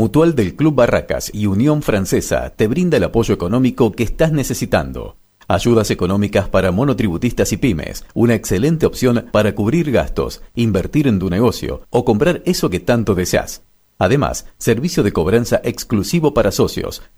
Mutual del Club Barracas y Unión Francesa te brinda el apoyo económico que estás necesitando. Ayudas económicas para monotributistas y pymes, una excelente opción para cubrir gastos, invertir en tu negocio o comprar eso que tanto deseas. Además, servicio de cobranza exclusivo para socios,